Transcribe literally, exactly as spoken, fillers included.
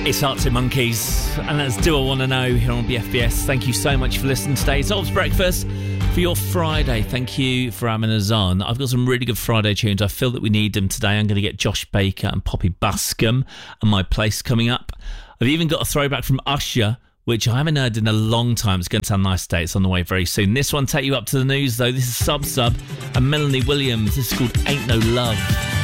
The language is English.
It's Arctic Monkeys, and that's Do I Want to Know here on B F B S. Thank you so much for listening today. It's Ob's Breakfast for your Friday. Thank you for having us on. I've got some really good Friday tunes. I feel that we need them today. I'm going to get Josh Baker and Poppy Bascom and My Place coming up. I've even got a throwback from Usher, which I haven't heard in a long time. It's going to sound nice today. It's on the way very soon. This one take you up to the news, though. This is Sub Sub and Melanie Williams. This is called Ain't No Love.